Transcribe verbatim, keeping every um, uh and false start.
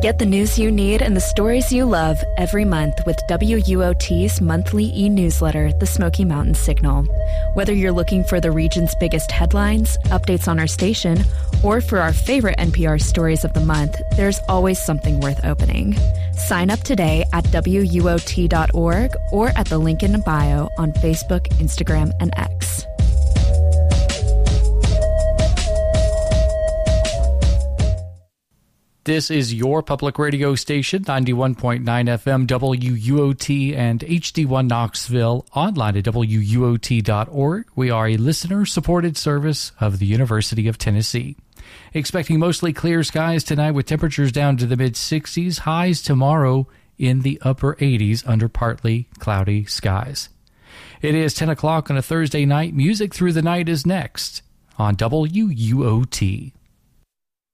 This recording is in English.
Get the news you need and the stories you love every month with W U O T's monthly e-newsletter, The Smoky Mountain Signal. Whether you're looking for the region's biggest headlines, updates on our station, or for our favorite N P R stories of the month, there's always something worth opening. Sign up today at W U O T dot org or at the link in the bio on Facebook, Instagram, and X. This is your public radio station, ninety-one point nine F M, W U O T, and H D one Knoxville, online at W U O T dot org. We are a listener-supported service of the University of Tennessee. Expecting mostly clear skies tonight with temperatures down to the mid-sixties, highs tomorrow in the upper eighties under partly cloudy skies. It is ten o'clock on a Thursday night. Music Through the Night is next on W U O T.